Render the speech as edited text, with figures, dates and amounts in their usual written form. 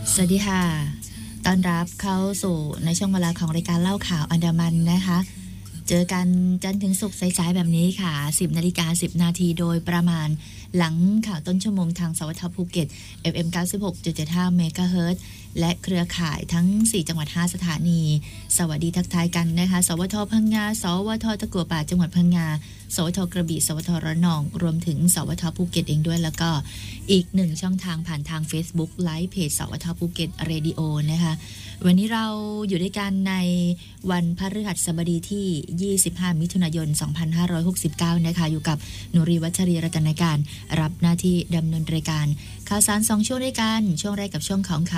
สวัสดีค่ะต้อนรับเข้าสู่ในช่วงเวลาของรายการเล่าข่าวอันดามันนะคะเจอกันจันทร์ถึงศุกร์สายๆแบบนี้ค่ะ 10:10 นโดยประมาณหลังข่าวต้นชั่วโมงทางสวทภูเก็ต FM 96.75 เมกะเฮิรตซ์และเครือข่ายทั้ง4จังหวัด5สถานีสวัสดีทักทายกันนะคะสวทพังงาสวทตะกั่วป่าจังหวัดพังงาสวทกระบี่สวทระนองรวมถึงสวทภูเก็ตเองด้วยแล้วก็อีก1ช่องทางผ่านทาง Facebook ไลฟ์เพจสวทภูเก็ตเรดิโอนะคะวันนี้เราอยู่ด้วยกันในวันพฤหัสบดีที่25มิถุนายน2569นะคะอยู่กับนุรีวัชรีรัตนการรับหน้าที่ดำเนินรายการข่าวสาร2ช่วงด้วยกันช่วงแรกกับช่วงของข่าว